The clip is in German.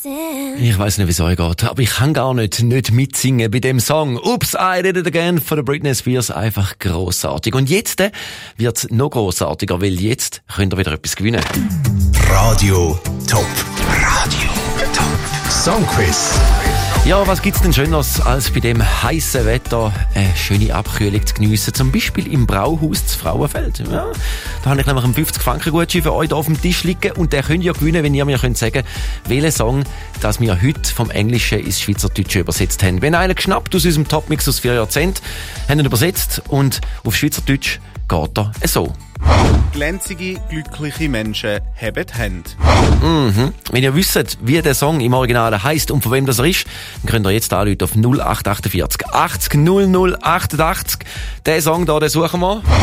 Ich weiss nicht, wie es euch geht, aber ich kann gar nicht mitsingen bei dem Song. Oops, I Did It Again von der Britney Spears. Einfach grossartig. Und jetzt wird's noch grossartiger, weil jetzt könnt ihr wieder etwas gewinnen. Radio Top. Radio Top. Songquiz. Ja, was gibt's denn Schöneres, als bei dem heißen Wetter eine schöne Abkühlung zu geniessen? Zum Beispiel im Brauhaus zu Frauenfeld. Ja, da habe ich nämlich einen 50-Franken-Gutschein für euch hier auf dem Tisch liegen und den könnt ihr gewinnen, wenn ihr mir könnt sagen, welchen Song, das wir heute vom Englischen ins Schweizerdeutsche übersetzt haben. Wenn einer geschnappt aus unserem Topmix aus 4 Jahrzehnten, haben ihn übersetzt und auf Schweizerdeutsch geht er so. Glänzige, glückliche Menschen haben Hände. Wenn ihr wisst, wie der Song im Original heisst und von wem das er ist, dann könnt ihr jetzt anrufen auf 0848 80 00 88. Den Song da, den suchen wir.